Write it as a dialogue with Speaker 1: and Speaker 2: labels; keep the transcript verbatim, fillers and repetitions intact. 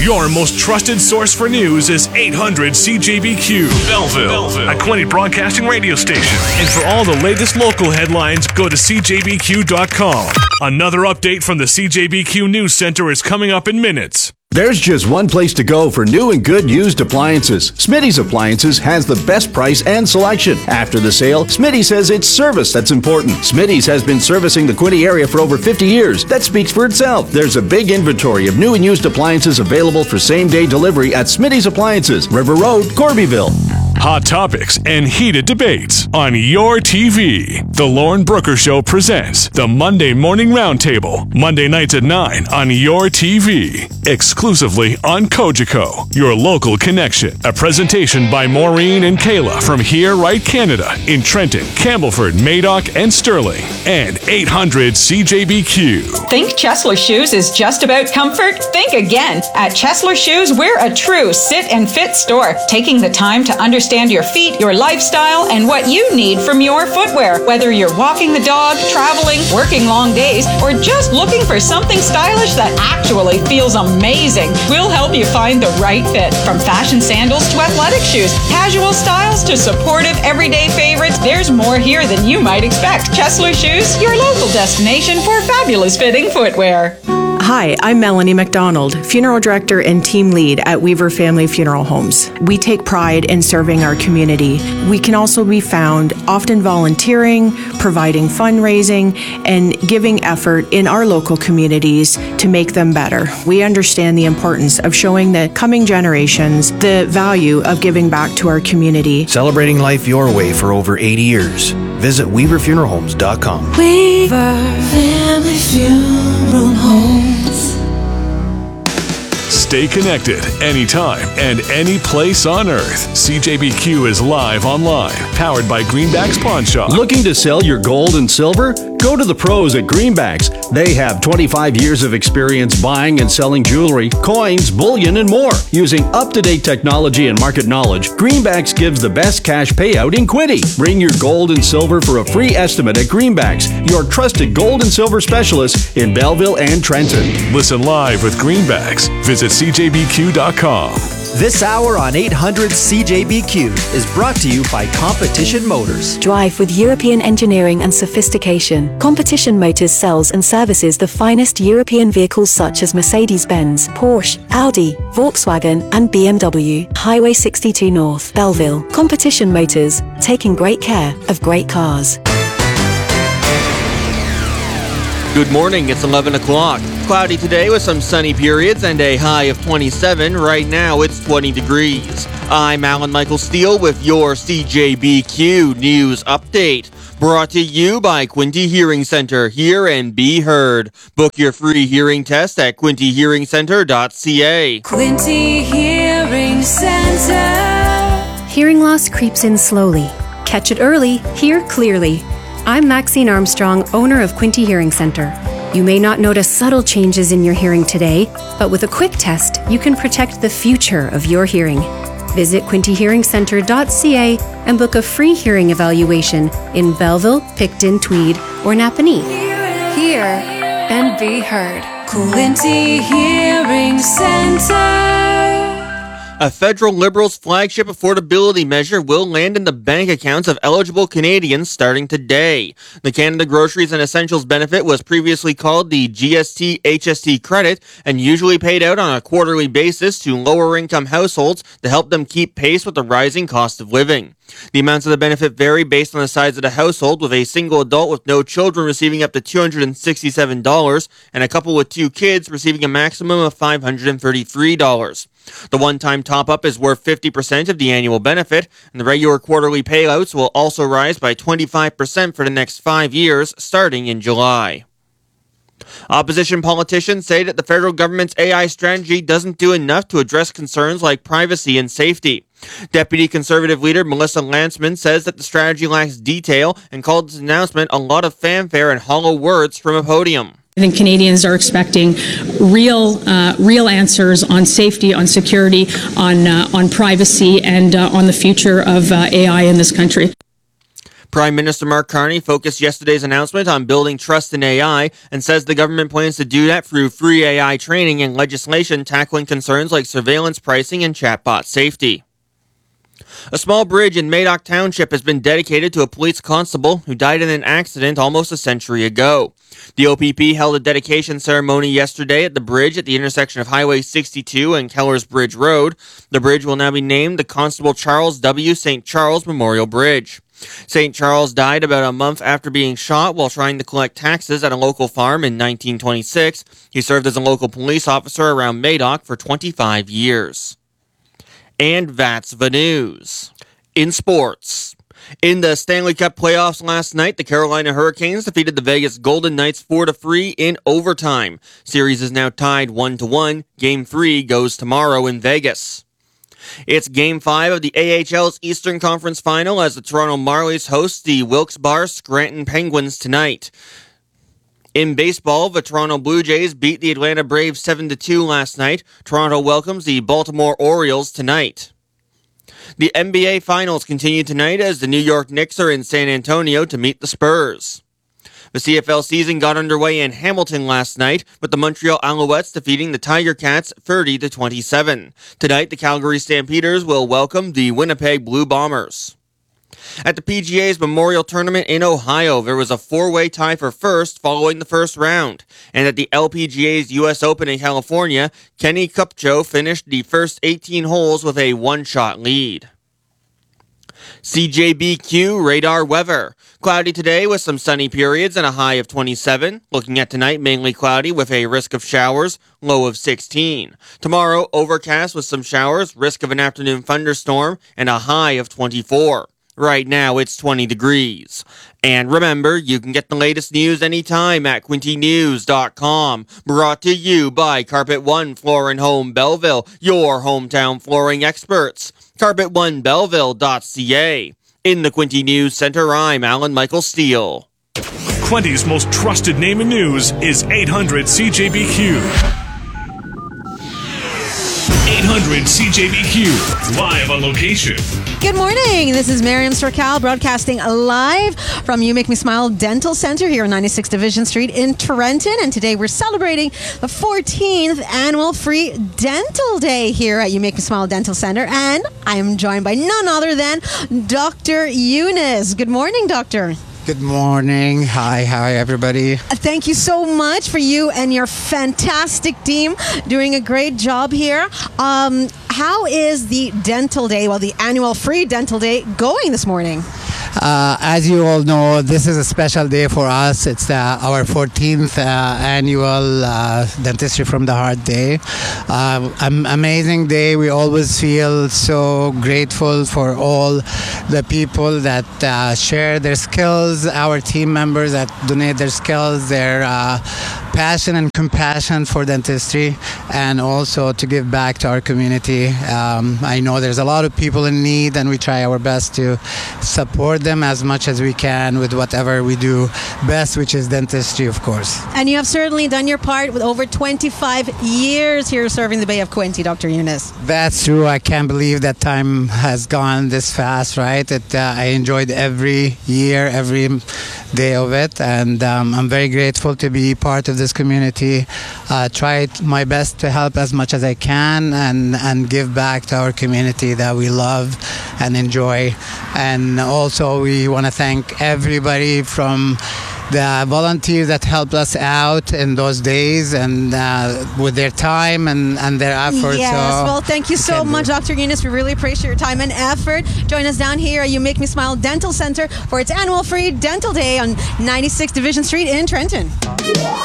Speaker 1: Your most trusted source for news is eight hundred C J B Q, Belleville, Belleville, a Quinte Broadcasting radio station. And for all the latest local headlines, go to C J B Q dot com. Another update from the C J B Q News Center is coming up in minutes.
Speaker 2: There's just one place to go for new and good used appliances. Smitty's Appliances has the best price and selection. After the sale, Smitty says it's service that's important. Smitty's has been servicing the Quinte area for over fifty years. That speaks for itself. There's a big inventory of new and used appliances available for same-day delivery at Smitty's Appliances, River Road, Corbyville.
Speaker 1: Hot topics and heated debates on your T V. The Lauren Brooker Show presents the Monday Morning Roundtable, Monday nights at nine on your T V. Exclusively on Cogeco, your local connection. A presentation by Maureen and Kayla from Here Right Canada in Trenton, Campbellford, Madoc, and Sterling. And eight hundred C J B Q.
Speaker 3: Think Chesler Shoes is just about comfort? Think again. At Chesler Shoes, we're a true sit and fit store, taking the time to understand your feet, your lifestyle, and what you need from your footwear. Whether you're walking the dog, traveling, working long days, or just looking for something stylish that actually feels amazing, we'll help you find the right fit. From fashion sandals to athletic shoes, casual styles to supportive everyday favorites, there's more here than you might expect. Chesler Shoes, your local destination for fabulous fitting footwear.
Speaker 4: Hi, I'm Melanie McDonald, Funeral Director and Team Lead at Weaver Family Funeral Homes. We take pride in serving our community. We can also be found often volunteering, providing fundraising, and giving effort in our local communities to make them better. We understand the importance of showing the coming generations the value of giving back to our community.
Speaker 5: Celebrating life your way for over eighty years. Visit weaver funeral homes dot com.
Speaker 6: Weaver Family Funeral Homes.
Speaker 1: Stay connected anytime and any place on earth. C J B Q is live online, powered by Greenbacks Pawn Shop.
Speaker 2: Looking to sell your gold and silver? Go to the pros at Greenbacks. They have twenty-five years of experience buying and selling jewelry, coins, bullion, and more. Using up-to-date technology and market knowledge, Greenbacks gives the best cash payout in Quinte. Bring your gold and silver for a free estimate at Greenbacks, your trusted gold and silver specialist in Belleville and Trenton.
Speaker 1: Listen live with Greenbacks. Visit C J B Q dot com.
Speaker 7: This hour on eight hundred C J B Q is brought to you by Competition Motors.
Speaker 8: Drive with European engineering and sophistication. Competition Motors sells and services the finest European vehicles such as Mercedes-Benz, Porsche, Audi, Volkswagen, and B M W. Highway sixty-two North, Belleville. Competition Motors, taking great care of great cars.
Speaker 9: Good morning, it's eleven o'clock. Cloudy today with some sunny periods and a high of twenty-seven. Right now it's twenty degrees. I'm Alan Michael Steele with your C J B Q News Update. Brought to you by Quinte Hearing Center. Hear and be heard. Book your free hearing test at quinte hearing center dot c a.
Speaker 6: Quinte Hearing Center.
Speaker 10: Hearing loss creeps in slowly. Catch it early, hear clearly. I'm Maxine Armstrong, owner of Quinte Hearing Center. You may not notice subtle changes in your hearing today, but with a quick test, you can protect the future of your hearing. Visit quinte hearing center dot c a and book a free hearing evaluation in Belleville, Picton, Tweed, or Napanee.
Speaker 6: Hear and be heard. Quinte Hearing Center.
Speaker 9: A federal Liberals flagship affordability measure will land in the bank accounts of eligible Canadians starting today. The Canada Groceries and Essentials benefit was previously called the G S T H S T credit and usually paid out on a quarterly basis to lower-income households to help them keep pace with the rising cost of living. The amounts of the benefit vary based on the size of the household, with a single adult with no children receiving up to two hundred sixty-seven dollars and a couple with two kids receiving a maximum of five hundred thirty-three dollars. The one-time top-up is worth fifty percent of the annual benefit, and the regular quarterly payouts will also rise by twenty-five percent for the next five years, starting in July. Opposition politicians say that the federal government's A I strategy doesn't do enough to address concerns like privacy and safety. Deputy Conservative leader Melissa Lantsman says that the strategy lacks detail and called its announcement a lot of fanfare and hollow words from a podium.
Speaker 11: I think Canadians are expecting real, uh, real answers on safety, on security, on uh, on privacy, and uh, on the future of uh, A I in this country.
Speaker 9: Prime Minister Mark Carney focused yesterday's announcement on building trust in A I and says the government plans to do that through free A I training and legislation tackling concerns like surveillance pricing and chatbot safety. A small bridge in Madoc Township has been dedicated to a police constable who died in an accident almost a century ago. The O P P held a dedication ceremony yesterday at the bridge at the intersection of Highway sixty-two and Kellers Bridge Road. The bridge will now be named the Constable Charles W. Saint Charles Memorial Bridge. Saint Charles died about a month after being shot while trying to collect taxes at a local farm in nineteen twenty-six. He served as a local police officer around Madoc for twenty-five years. And that's the news. In sports. In the Stanley Cup playoffs last night, the Carolina Hurricanes defeated the Vegas Golden Knights four to three in overtime. Series is now tied one to one. Game three goes tomorrow in Vegas. It's Game five of the A H L's Eastern Conference Final as the Toronto Marlies host the Wilkes-Barre Scranton Penguins tonight. In baseball, the Toronto Blue Jays beat the Atlanta Braves seven to two last night. Toronto welcomes the Baltimore Orioles tonight. The N B A Finals continue tonight as the New York Knicks are in San Antonio to meet the Spurs. The C F L season got underway in Hamilton last night, with the Montreal Alouettes defeating the Tiger Cats thirty to twenty-seven. Tonight, the Calgary Stampeders will welcome the Winnipeg Blue Bombers. At the P G A's Memorial Tournament in Ohio, there was a four-way tie for first following the first round. And at the L P G A's U S Open in California, Kenny Kupcho finished the first eighteen holes with a one-shot lead. C J B Q radar weather. Cloudy today with some sunny periods and a high of twenty-seven. Looking at tonight, mainly cloudy with a risk of showers, low of sixteen. Tomorrow, overcast with some showers, risk of an afternoon thunderstorm, and a high of twenty-four. Right now, it's twenty degrees. And remember, you can get the latest news anytime at Quinte News dot com. Brought to you by Carpet One Floor and Home Belleville, your hometown flooring experts. carpet one belleville dot c a. In the Quinte News Center, I'm Alan Michael Steele.
Speaker 1: Quinte's most trusted name in news is eight hundred C J B Q. eight hundred C J B Q, live on location.
Speaker 12: Good morning. This is Miriam Storcal broadcasting live from You Make Me Smile Dental Center here on ninety-sixth Division Street in Trenton. And today we're celebrating the fourteenth annual free dental day here at You Make Me Smile Dental Center. And I am joined by none other than Doctor Eunice. Good morning, Doctor.
Speaker 13: Good morning. Hi, hi, everybody.
Speaker 12: Thank you so much for you and your fantastic team doing a great job here. Um, how is the dental day, well, the annual free dental day going this morning?
Speaker 13: Uh, as you all know, this is a special day for us. It's uh, our fourteenth uh, annual uh, Dentistry from the Heart Day. Uh, an amazing day. We always feel so grateful for all the people that uh, share their skills, our team members that donate their skills, their uh, passion and compassion for dentistry, and also to give back to our community. Um, I know there's a lot of people in need, and we try our best to support them as much as we can with whatever we do best, which is dentistry, of course.
Speaker 12: And you have certainly done your part with over twenty-five years here serving the Bay of Quinte, Doctor Eunice.
Speaker 13: That's true. I can't believe that time has gone this fast, right? It, uh, I enjoyed every year, every day of it, and um, I'm very grateful to be part of this community. Uh, try my best to help as much as I can and, and give back to our community that we love and enjoy. And also we want to thank everybody from the volunteers that helped us out in those days and uh, with their time and, and their effort.
Speaker 12: Yes,
Speaker 13: so
Speaker 12: well, thank you so much, Doctor Eunice. We really appreciate your time and effort. Join us down here at You Make Me Smile Dental Center for its annual free dental day on ninety-sixth Division Street in Trenton.